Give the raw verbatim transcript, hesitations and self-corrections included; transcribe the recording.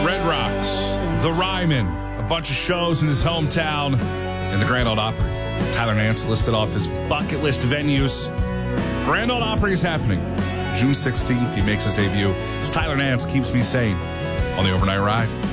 Red Rocks, The Ryman, a bunch of shows in his hometown, and the Grand Ole Opry. Tyler Nance listed off his bucket list venues. Grand Ole Opry is happening June sixteenth. He makes his debut. It's Tyler Nance Keeps Me Sane on the Overnight Ride.